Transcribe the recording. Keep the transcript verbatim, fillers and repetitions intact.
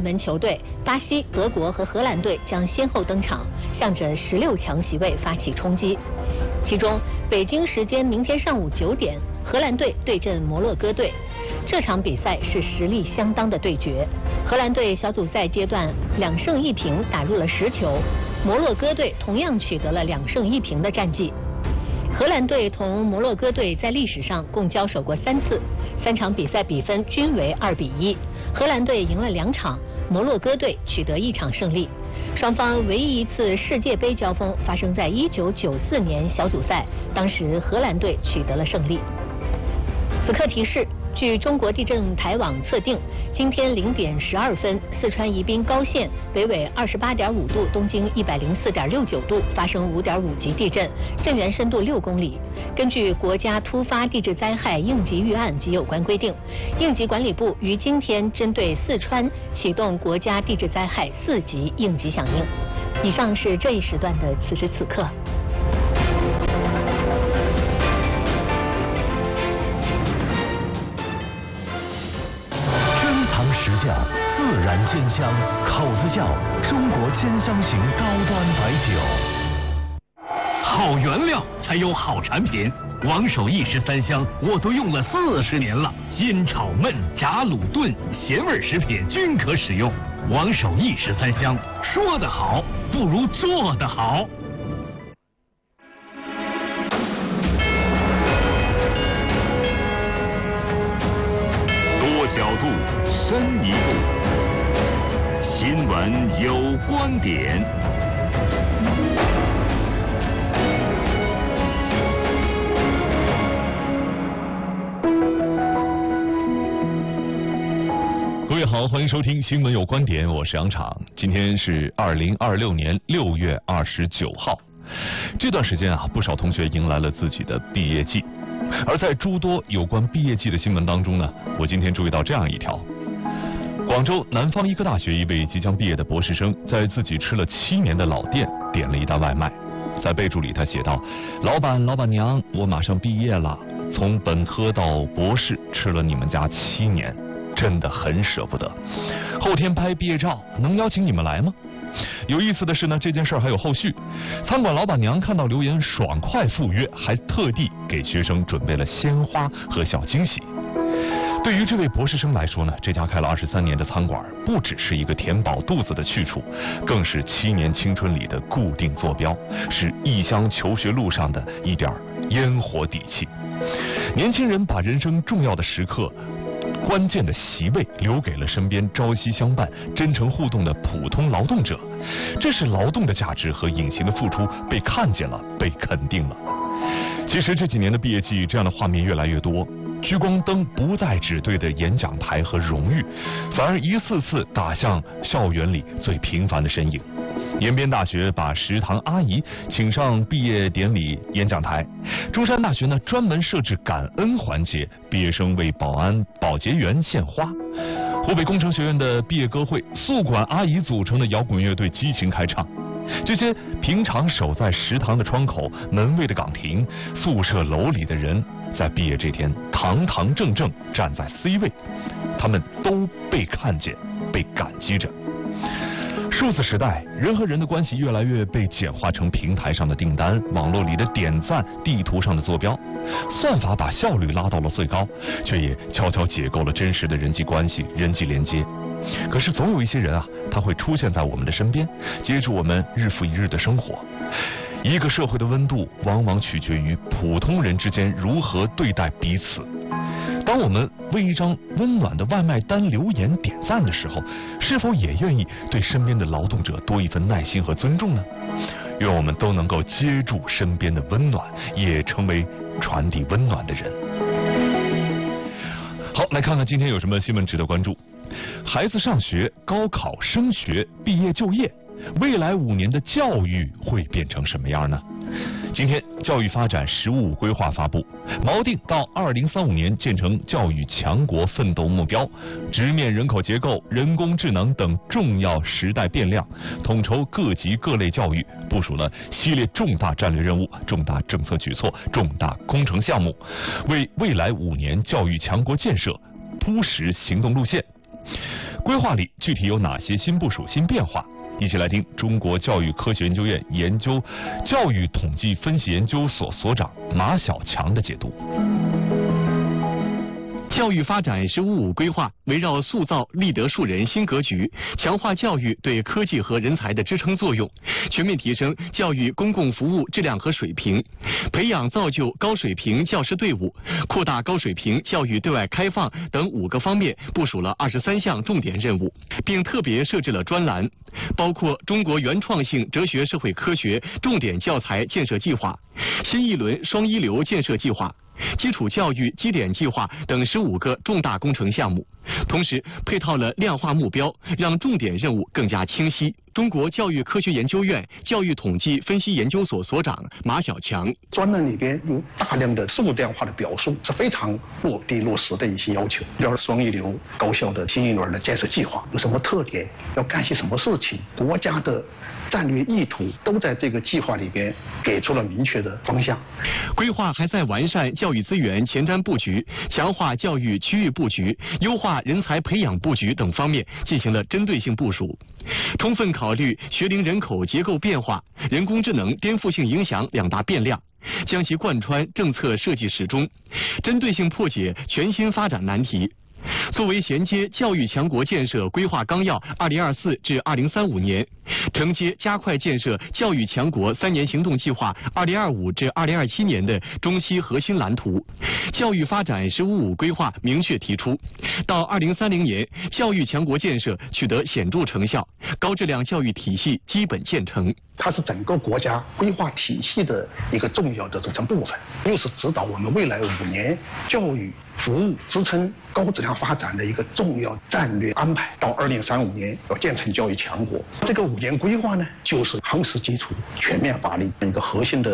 门球队巴西、德国和荷兰队将先后登场，向着十六强席位发起冲击。其中，北京时间明天上午九点，荷兰队对阵摩洛哥队。这场比赛是实力相当的对决。荷兰队小组赛阶段两胜一平，打入了十球；摩洛哥队同样取得了两胜一平的战绩。荷兰队同摩洛哥队在历史上共交手过三次，三场比赛比分均为二比一。荷兰队赢了两场，摩洛哥队取得一场胜利。双方唯一一次世界杯交锋发生在一九九四年小组赛，当时荷兰队取得了胜利。此刻提示。据中国地震台网测定，今天零点十二分，四川宜宾高县北纬二十八点五度，东经一百零四点六九度发生五点五级地震，震源深度六公里。根据国家突发地质灾害应急预案及有关规定，应急管理部于今天针对四川启动国家地质灾害四级应急响应。以上是这一时段的此时此刻。 实窖自然鲜香，口子窖中国鲜香型高端白酒。好原料才有好产品，王守义十三香我都用了四十年了，煎炒焖炸卤炖咸味食品均可使用。王守义十三香，说得好不如做得好。多角度，深一步，新闻有观点。各位好，欢迎收听新闻有观点，我是杨昶。今天是二零二六年六月二十九号，这段时间啊，不少同学迎来了自己的毕业季。而在诸多有关毕业季的新闻当中呢，我今天注意到这样一条：广州南方医科大学一位即将毕业的博士生，在自己吃了七年的老店点了一单外卖，在备注里他写道：“老板老板娘，我马上毕业了，从本科到博士吃了你们家七年，真的很舍不得。后天拍毕业照，能邀请你们来吗？”有意思的是呢，这件事儿还有后续。餐馆老板娘看到留言爽快赴约，还特地给学生准备了鲜花和小惊喜。对于这位博士生来说呢，这家开了二十三年的餐馆，不只是一个填饱肚子的去处，更是七年青春里的固定坐标，是异乡求学路上的一点烟火底气。年轻人把人生重要的时刻、关键的席位留给了身边朝夕相伴、真诚互动的普通劳动者，这是劳动的价值和隐形的付出被看见了，被肯定了。其实这几年的毕业季，这样的画面越来越多，聚光灯不再只对着演讲台和荣誉，反而一次次打向校园里最平凡的身影。延边大学把食堂阿姨请上毕业典礼演讲台，中山大学呢专门设置感恩环节，毕业生为保安保洁员献花。湖北工程学院的毕业歌会，宿管阿姨组成的摇滚乐队激情开唱。这些平常守在食堂的窗口、门卫的岗亭、宿舍楼里的人，在毕业这天堂堂正正站在 C 位，他们都被看见，被感激着。数字时代，人和人的关系越来越被简化成平台上的订单、网络里的点赞、地图上的坐标。算法把效率拉到了最高，却也悄悄解构了真实的人际关系、人际连接。可是总有一些人啊，他会出现在我们的身边，接住我们日复一日的生活。一个社会的温度，往往取决于普通人之间如何对待彼此。当我们为一张温暖的外卖单留言点赞的时候，是否也愿意对身边的劳动者多一份耐心和尊重呢？愿我们都能够接住身边的温暖，也成为传递温暖的人。好，来看看今天有什么新闻值得关注。孩子上学、高考、升学、毕业、就业，未来五年的教育会变成什么样呢？今天教育发展“十五五”规划发布，锚定到二零三五年建成教育强国奋斗目标，直面人口结构、人工智能等重要时代变量，统筹各级各类教育，部署了系列重大战略任务、重大政策举措、重大工程项目，为未来五年教育强国建设铺实行动路线。 规划里具体有哪些新部署、新变化？一起来听中国教育科学研究院研究教育统计分析研究所所长马晓强的解读。 教育发展“十五五”规划围绕塑造立德树人新格局，强化教育对科技和人才的支撑作用，全面提升教育公共服务质量和水平，培养造就高水平教师队伍，扩大高水平教育对外开放等五个方面部署了二十三项重点任务，并特别设置了专栏，包括中国原创性哲学社会科学重点教材建设计划、新一轮双一流建设计划、基础教育基点计划等十五个重大工程项目，同时配套了量化目标，让重点任务更加清晰。中国教育科学研究院教育统计分析研究所所长马晓强： 专栏里边有大量的数量化的表述，是非常落地落实的一些要求。比如双一流高校的新一轮的建设计划有什么特点，要干些什么事情，国家的战略意图都在这个计划里边给出了明确的方向。 规划还在完善教育资源前瞻布局、强化教育区域布局、优化人才培养布局等方面进行了针对性部署，充分考虑学龄人口结构变化、人工智能颠覆性影响两大变量，将其贯穿政策设计始终，针对性破解全新发展难题。作为衔接教育强国建设规划纲要二零二四至二零三五年，承接加快建设教育强国三年行动计划二零二五至二零二七年的中期核心蓝图，教育发展“十五五”规划明确提出，到二零三零年，教育强国建设取得显著成效，高质量教育体系基本建成。 它是整个国家规划体系的一个重要的组成部分，又是指导我们未来五年教育服务支撑高质量发展的一个重要战略安排。到二零三五年要建成教育强国，这个五年规划呢，就是夯实基础、全面发力一个核心的